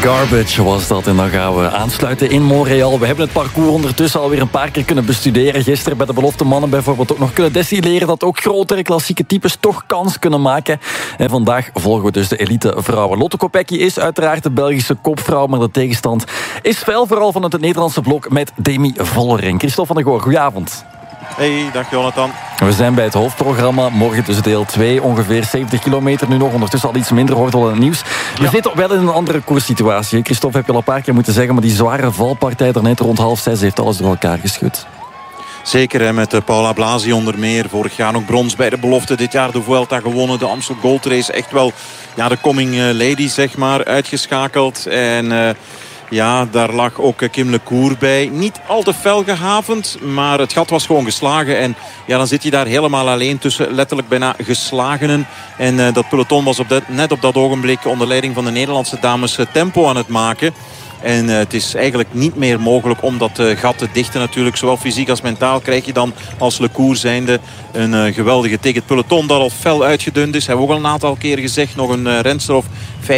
Garbage was dat. En dan gaan we aansluiten in Montreal. We hebben het parcours ondertussen alweer een paar keer kunnen bestuderen. Gisteren bij de belofte mannen bijvoorbeeld ook nog kunnen destilleren dat ook grotere klassieke types toch kans kunnen maken. En vandaag volgen we dus de elite vrouwen. Lotte Kopecky is uiteraard de Belgische kopvrouw, maar de tegenstand is fel, vooral van het Nederlandse blok met Demi Vollering. Christophe van der Goor, goedenavond. Hey, dag Jonathan. We zijn bij het hoofdprogramma. Morgen dus deel 2, ongeveer 70 kilometer nu nog. Ondertussen al iets minder, hoort al in het nieuws. We zitten wel in een andere koerssituatie. Christophe, heb je al een paar keer moeten zeggen, maar die zware valpartij daarnet rond 5:30 heeft alles door elkaar geschud. Zeker, hè, met Paula Blasi onder meer. Vorig jaar nog brons bij de belofte. Dit jaar de Vuelta gewonnen. De Amstel Gold Race echt wel de coming lady, zeg maar, uitgeschakeld. En ja, daar lag ook Kim LeCour bij. Niet al te fel gehavend, maar het gat was gewoon geslagen. En ja, dan zit je daar helemaal alleen tussen letterlijk bijna geslagenen. En dat peloton was net op dat ogenblik onder leiding van de Nederlandse dames tempo aan het maken. En het is eigenlijk niet meer mogelijk om dat gat te dichten natuurlijk. Zowel fysiek als mentaal krijg je dan als LeCour zijnde een geweldige tik. Het peloton dat al fel uitgedund is. Hebben we ook al een aantal keer gezegd. Nog een renster of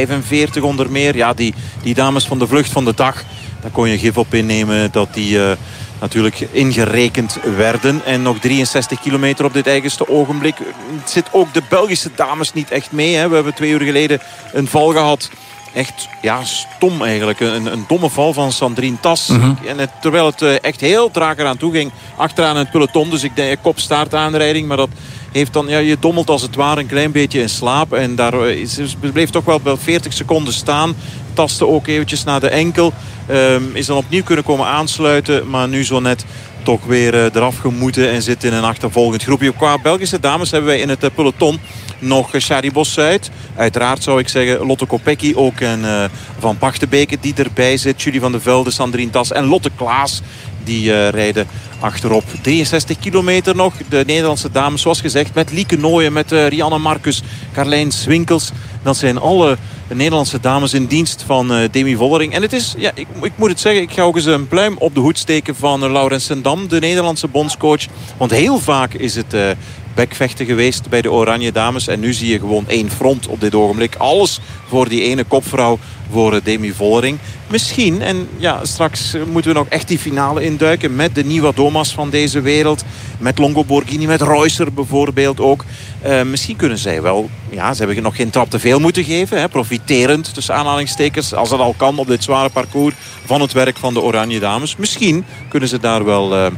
45 onder meer. Ja, die dames van de vlucht van de dag. Daar kon je gif op innemen dat die natuurlijk ingerekend werden. En nog 63 kilometer op dit eigenste ogenblik. Het zit ook de Belgische dames niet echt mee. Hè. We hebben 2 uur geleden een val gehad. Echt, ja, stom eigenlijk. Een domme val van Sandrine Tas. En terwijl het echt heel traag eraan toe ging. Achteraan het peloton. Dus ik denk kop-staart aanrijding. Maar dat heeft dan, je dommelt als het ware een klein beetje in slaap. En daar bleef toch wel 40 seconden staan. Tastte ook eventjes naar de enkel. Is dan opnieuw kunnen komen aansluiten. Maar nu zo net toch weer eraf gemoeten. En zit in een achtervolgend groepje. Qua Belgische dames hebben wij in het peloton nog Shari Bos-Zuid. Uiteraard zou ik zeggen Lotte Kopecky ook. En Van Pachtenbeke die erbij zit. Julie van de Velde, Sandrine Tas en Lotte Klaas. Die rijden achterop. 63 kilometer nog. De Nederlandse dames, zoals gezegd, met Lieke Nooyen, met Rianne Marcus, Carlijn Swinkels. Dat zijn alle Nederlandse dames in dienst van Demi Vollering. En het is, ja, ik moet het zeggen, ik ga ook eens een pluim op de hoed steken van Laurens Sendam, de Nederlandse bondscoach. Want heel vaak is het bekvechten geweest bij de Oranje Dames. En nu zie je gewoon één front op dit ogenblik. Alles voor die ene kopvrouw, voor Demi Vollering. Misschien, en ja, straks moeten we nog echt die finale induiken met de Nieuwe Domas van deze wereld. Met Longo Borghini, met Reusser bijvoorbeeld ook. Misschien kunnen zij wel, ja, ze hebben nog geen trap te veel moeten geven. Hè, profiterend, tussen aanhalingstekens, als dat al kan op dit zware parcours van het werk van de Oranje Dames. Misschien kunnen ze daar wel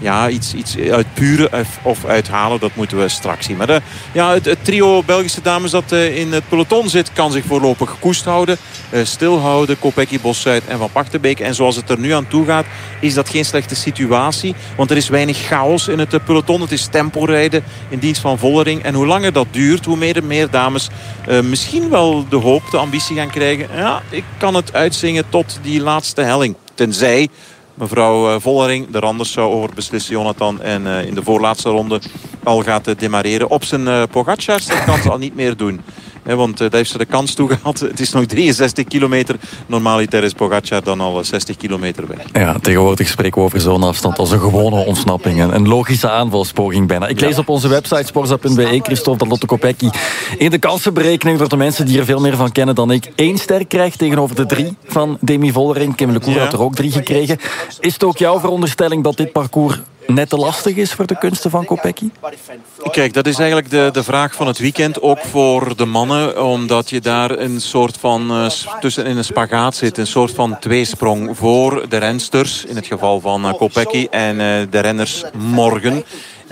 iets uit puren of uithalen. Dat moeten we straks zien. Maar het trio Belgische dames dat in het peloton zit, kan zich voorlopig koest houden. Stilhouden. Kopecky, Bos-Zuid en Van Pachtenbeke. En zoals het er nu aan toe gaat, is dat geen slechte situatie. Want er is weinig chaos in het peloton. Het is temporijden in dienst van Vollering. En hoe langer dat duurt, hoe meer en meer dames misschien wel de hoop, de ambitie gaan krijgen. Ja, ik kan het uitzingen tot die laatste helling. Tenzij mevrouw Vollering er anders zou over beslissen, Jonathan. En in de voorlaatste ronde al gaat demareren op zijn Pogacar. Dat kan ze al niet meer doen. Want daar heeft ze de kans toe gehad. Het is nog 63 kilometer. Normaliter is Pogacar dan al 60 kilometer weg. Ja, tegenwoordig spreken we over zo'n afstand als een gewone ontsnapping. Een logische aanvalspoging bijna. Ik lees op onze website sporza.be, Christophe, dat Lotte Kopecky in de kansenberekening door de mensen die er veel meer van kennen dan ik 1 ster krijgt tegenover de 3 van Demi Vollering. Kim LeCour had er ook 3 gekregen. Is het ook jouw veronderstelling dat dit parcours net te lastig is voor de kunsten van Kopecky? Kijk, dat is eigenlijk de vraag van het weekend. Ook voor de mannen. Omdat je daar een soort van tussen in een spagaat zit. Een soort van tweesprong voor de rensters. In het geval van Kopecky. En de renners morgen.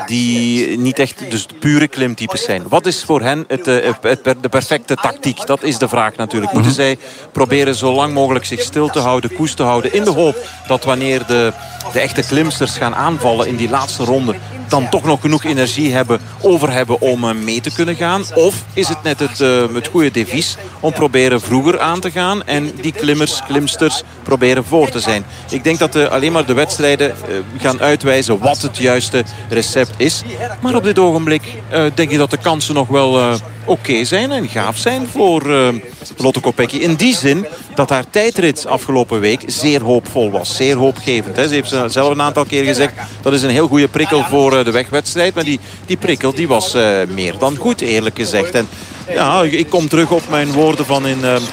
Die niet echt dus pure klimtypes zijn. Wat is voor hen de perfecte tactiek? Dat is de vraag natuurlijk. Moeten zij proberen zo lang mogelijk zich stil te houden, koest te houden, in de hoop dat wanneer de echte klimsters gaan aanvallen in die laatste ronde, dan toch nog genoeg energie over hebben om mee te kunnen gaan? Of is het net het goede devies om proberen vroeger aan te gaan en die klimsters proberen voor te zijn? Ik denk dat alleen maar de wedstrijden gaan uitwijzen wat het juiste recept is. Maar op dit ogenblik denk ik dat de kansen nog wel oké zijn en gaaf zijn voor Lotte Kopecky. In die zin dat haar tijdrit afgelopen week zeer hoopvol was. Zeer hoopgevend. Hè. Ze heeft zelf een aantal keer gezegd, dat is een heel goede prikkel voor de wegwedstrijd. Maar die prikkel die was meer dan goed, eerlijk gezegd. En ja, ik kom terug op mijn woorden van in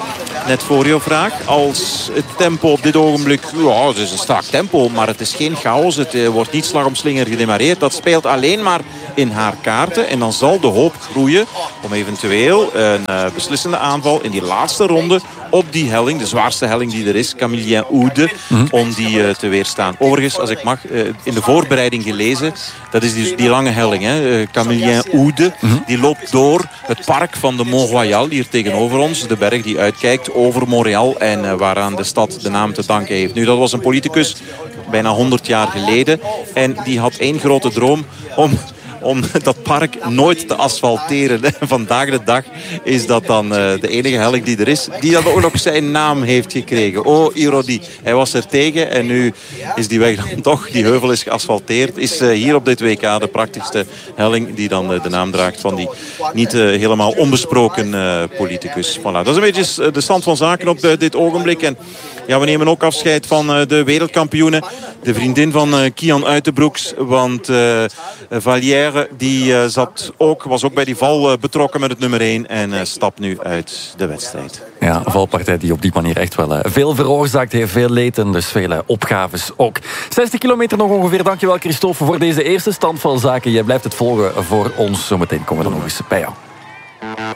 net voor jouw vraag. Als het tempo op dit ogenblik... Ja, het is een strak tempo, maar het is geen chaos. Het wordt niet slag om slinger gedemareerd. Dat speelt alleen maar in haar kaarten. En dan zal de hoop groeien om eventueel een beslissende aanval in die laatste ronde op die helling, de zwaarste helling die er is, Camillien Oude, om die te weerstaan. Overigens, als ik mag, in de voorbereiding gelezen, dat is die lange helling, hè. Camillien Oude, die loopt door het park van de Mont Royal, hier tegenover ons, de berg die uitkijkt over Montréal en waaraan de stad de naam te danken heeft. Nu, dat was een politicus bijna 100 jaar geleden en die had één grote droom om dat park nooit te asfalteren. Vandaag de dag is dat dan de enige helling die er is, die dan ook nog zijn naam heeft gekregen. Oh, ironie. Hij was er tegen en nu is die weg dan toch, die heuvel is geasfalteerd. Is hier op dit WK de prachtigste helling die dan de naam draagt van die niet helemaal onbesproken politicus. Voilà. Dat is een beetje de stand van zaken op dit ogenblik. En ja, we nemen ook afscheid van de wereldkampioene. De vriendin van Kian Uitenbroeks. Want Vallière die was ook bij die val betrokken met het nummer 1. En stapt nu uit de wedstrijd. Ja, een valpartij die op die manier echt wel veel veroorzaakt heeft. Veel leed en dus vele opgaves ook. 60 kilometer nog ongeveer. Dankjewel Christophe voor deze eerste stand van zaken. Jij blijft het volgen voor ons. Zometeen komen we er nog eens bij jou.